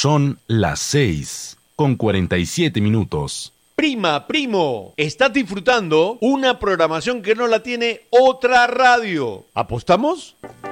Son las 6:47. Prima, primo, estás disfrutando una programación que no la tiene otra radio. ¿Apostamos?